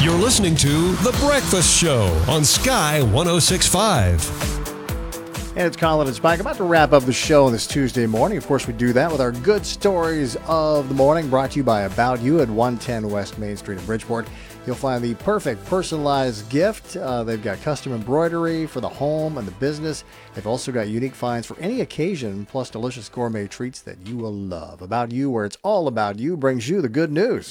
You're listening to The Breakfast Show on Sky 106.5. And it's Colin and Spike. About to wrap up the show on this Tuesday morning. Of course, we do that with our good stories of the morning, brought to you by About You at 110 West Main Street in Bridgeport. You'll find the perfect personalized gift. They've got custom embroidery for the home and the business. They've also got unique finds for any occasion, plus delicious gourmet treats that you will love. About You, where it's all about you, brings you the good news.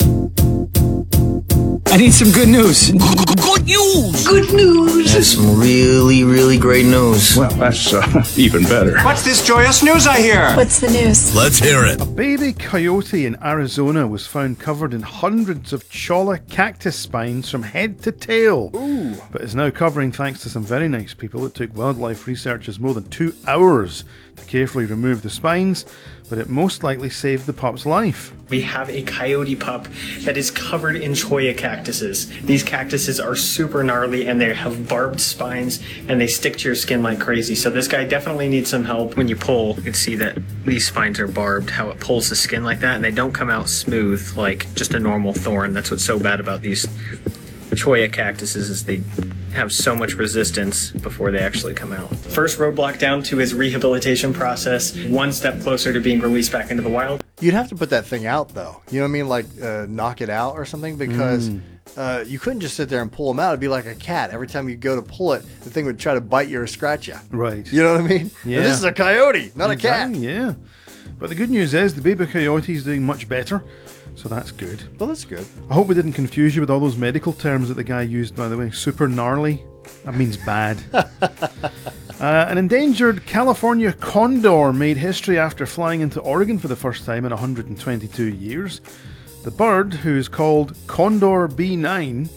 I need some good news. Good news! Good news! That's some really, really great news. Well, that's even better. What's this joyous news I hear? What's the news? Let's hear it. A baby coyote in Arizona was found covered in hundreds of cholla cactus spines from head to tail. Ooh. But is now covering thanks to some very nice people. It took wildlife researchers more than 2 hours to carefully remove the spines, but it most likely saved the pup's life. We have a coyote pup that is covered in cholla cactuses. These cactuses are super gnarly and they have barbed spines and they stick to your skin like crazy. So this guy definitely needs some help. When you pull, you can see that these spines are barbed, how it pulls the skin like that, and they don't come out smooth like just a normal thorn. That's what's so bad about these cholla cactuses, is they have so much resistance before they actually come out. First roadblock down to his rehabilitation process, one step closer to being released back into the wild. You'd have to put that thing out, though. You know what I mean? Like, knock it out or something, because you couldn't just sit there and pull them out. It'd be like a cat. Every time you go to pull it, the thing would try to bite you or scratch you. Right. You know what I mean? Yeah. And this is a coyote, not a cat. Exactly, yeah. But the good news is the baby coyote is doing much better, so that's good. Well, that's good. I hope we didn't confuse you with all those medical terms that the guy used, by the way. Super gnarly. That means bad. An endangered California condor made history after flying into Oregon for the first time in 122 years. The bird, who is called Condor B9,